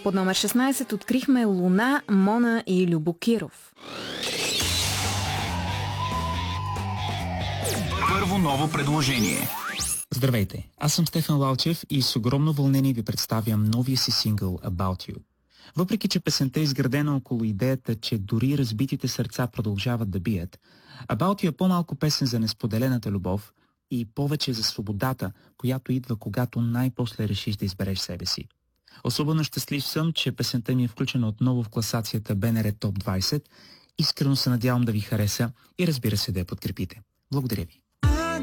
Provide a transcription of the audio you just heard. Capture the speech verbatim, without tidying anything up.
Под номер шестнайсет открихме Луна, Мона и Любокиров. Първо ново предложение. Здравейте, аз съм Стефан Лалчев и с огромно вълнение ви представям новия си сингъл About You. Въпреки че песента е изградена около идеята, че дори разбитите сърца продължават да бият, About You е по-малко песен за несподелената любов и повече за свободата, която идва, когато най-после решиш да избереш себе си. Особено щастлив съм, че песента ми е включена отново в класацията Б Н Р Топ двайсет. Искрено се надявам да ви хареса и разбира се да я подкрепите. Благодаря ви.